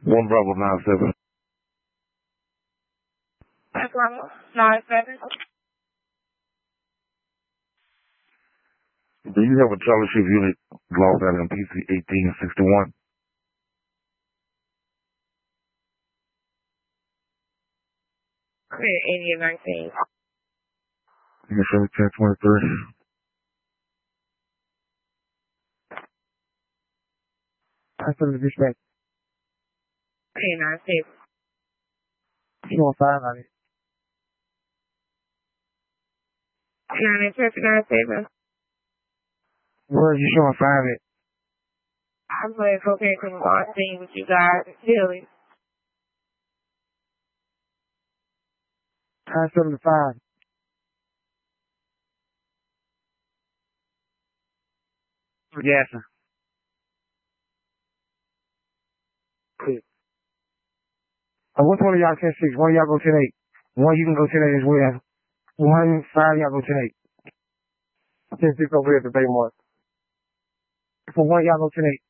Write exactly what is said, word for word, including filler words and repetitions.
One Bravo nine seven. That's Bravo nine seven. Do you have a Charlie Shift unit lost out in P C eighteen sixty-one? Clear eighty and nineteen. You can show me ten twenty-three. I said the dispatch. eighty nine six. You want five on it? nine nine seven. Where are you showing five at? I'm playing cocaine criminal on scene with you guys. Really? I seven to five. Yes, sir. Quick. Uh, which one of y'all ten six? One of y'all go ten eight. One you can go ten eight as well. One five y'all go ten eight. ten six over here at the Bay Mark. For one y'all go ten eight.